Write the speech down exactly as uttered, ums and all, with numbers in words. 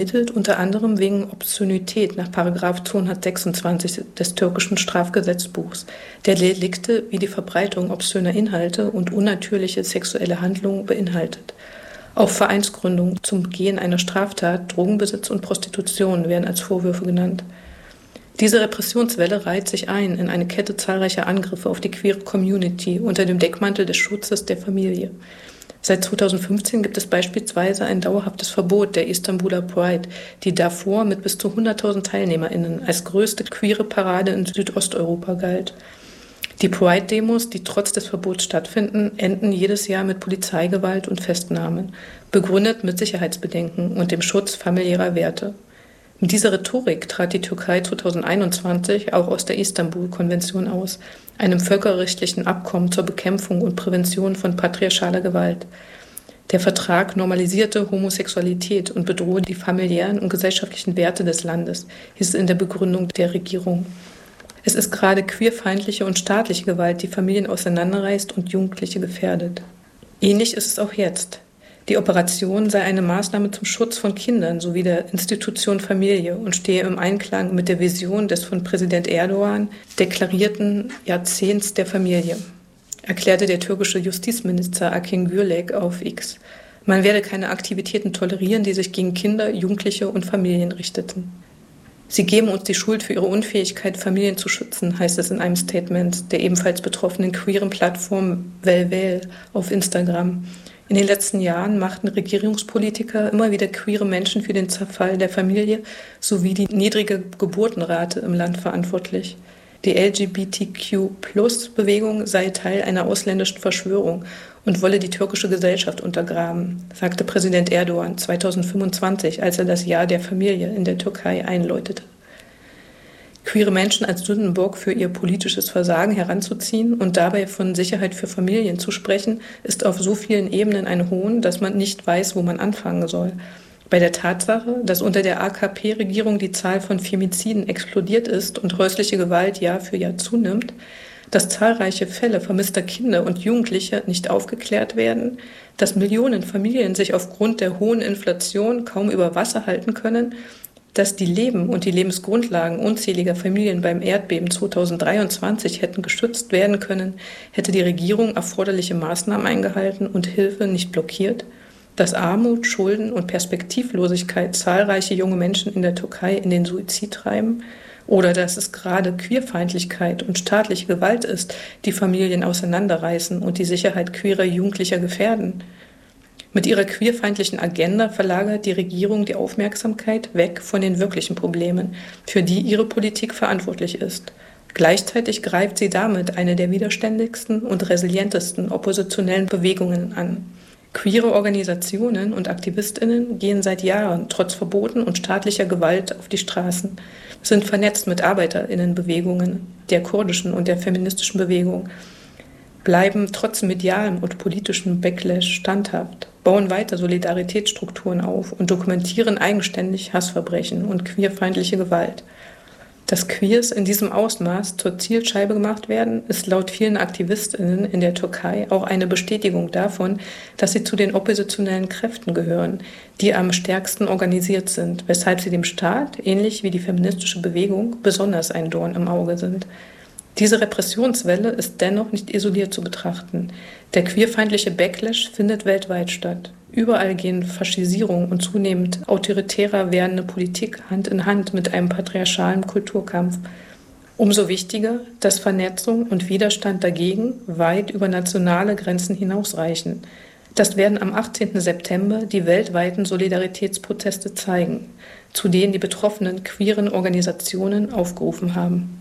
ermittelt, unter anderem wegen Obszönität nach Paragraph zweihundertsechsundzwanzig des türkischen Strafgesetzbuchs, der Delikte wie die Verbreitung obszöner Inhalte und unnatürliche sexuelle Handlungen beinhaltet. Auch Vereinsgründung zum Begehen einer Straftat, Drogenbesitz und Prostitution werden als Vorwürfe genannt. Diese Repressionswelle reiht sich ein in eine Kette zahlreicher Angriffe auf die queere Community unter dem Deckmantel des Schutzes der Familie. Seit zweitausendfünfzehn gibt es beispielsweise ein dauerhaftes Verbot der Istanbuler Pride, die davor mit bis zu hunderttausend TeilnehmerInnen als größte queere Parade in Südosteuropa galt. Die Pride-Demos, die trotz des Verbots stattfinden, enden jedes Jahr mit Polizeigewalt und Festnahmen, begründet mit Sicherheitsbedenken und dem Schutz familiärer Werte. Mit dieser Rhetorik trat die Türkei zweitausendeinundzwanzig auch aus der Istanbul-Konvention aus, einem völkerrechtlichen Abkommen zur Bekämpfung und Prävention von patriarchaler Gewalt. Der Vertrag normalisierte Homosexualität und bedrohe die familiären und gesellschaftlichen Werte des Landes, hieß es in der Begründung der Regierung. Es ist gerade queerfeindliche und staatliche Gewalt, die Familien auseinanderreißt und Jugendliche gefährdet. Ähnlich ist es auch jetzt. Die Operation sei eine Maßnahme zum Schutz von Kindern sowie der Institution Familie und stehe im Einklang mit der Vision des von Präsident Erdogan deklarierten Jahrzehnts der Familie, erklärte der türkische Justizminister Akin Gürlek auf X. Man werde keine Aktivitäten tolerieren, die sich gegen Kinder, Jugendliche und Familien richteten. Sie geben uns die Schuld für ihre Unfähigkeit, Familien zu schützen, heißt es in einem Statement der ebenfalls betroffenen queeren Plattform Velvel auf Instagram. In den letzten Jahren machten Regierungspolitiker immer wieder queere Menschen für den Zerfall der Familie sowie die niedrige Geburtenrate im Land verantwortlich. Die L G B T Q Plus Bewegung sei Teil einer ausländischen Verschwörung und wolle die türkische Gesellschaft untergraben, sagte Präsident Erdogan zweitausendfünfundzwanzig, als er das Jahr der Familie in der Türkei einläutete. Queere Menschen als Sündenbock für ihr politisches Versagen heranzuziehen und dabei von Sicherheit für Familien zu sprechen, ist auf so vielen Ebenen ein Hohn, dass man nicht weiß, wo man anfangen soll. Bei der Tatsache, dass unter der A K P-Regierung die Zahl von Femiziden explodiert ist und häusliche Gewalt Jahr für Jahr zunimmt, dass zahlreiche Fälle vermisster Kinder und Jugendliche nicht aufgeklärt werden, dass Millionen Familien sich aufgrund der hohen Inflation kaum über Wasser halten können, dass die Leben und die Lebensgrundlagen unzähliger Familien beim Erdbeben zweitausenddreiundzwanzig hätten geschützt werden können, hätte die Regierung erforderliche Maßnahmen eingehalten und Hilfe nicht blockiert, dass Armut, Schulden und Perspektivlosigkeit zahlreiche junge Menschen in der Türkei in den Suizid treiben, oder dass es gerade Queerfeindlichkeit und staatliche Gewalt ist, die Familien auseinanderreißen und die Sicherheit queerer Jugendlicher gefährden. Mit ihrer queerfeindlichen Agenda verlagert die Regierung die Aufmerksamkeit weg von den wirklichen Problemen, für die ihre Politik verantwortlich ist. Gleichzeitig greift sie damit eine der widerständigsten und resilientesten oppositionellen Bewegungen an. Queere Organisationen und AktivistInnen gehen seit Jahren trotz Verboten und staatlicher Gewalt auf die Straßen, sind vernetzt mit ArbeiterInnenbewegungen, der kurdischen und der feministischen Bewegung, bleiben trotz medialem und politischem Backlash standhaft, bauen weiter Solidaritätsstrukturen auf und dokumentieren eigenständig Hassverbrechen und queerfeindliche Gewalt. Dass Queers in diesem Ausmaß zur Zielscheibe gemacht werden, ist laut vielen AktivistInnen in der Türkei auch eine Bestätigung davon, dass sie zu den oppositionellen Kräften gehören, die am stärksten organisiert sind, weshalb sie dem Staat, ähnlich wie die feministische Bewegung, besonders ein Dorn im Auge sind. Diese Repressionswelle ist dennoch nicht isoliert zu betrachten. Der queerfeindliche Backlash findet weltweit statt. Überall gehen Faschisierung und zunehmend autoritärer werdende Politik Hand in Hand mit einem patriarchalen Kulturkampf. Umso wichtiger, dass Vernetzung und Widerstand dagegen weit über nationale Grenzen hinausreichen. Das werden am achtzehnten September die weltweiten Solidaritätsproteste zeigen, zu denen die betroffenen queeren Organisationen aufgerufen haben.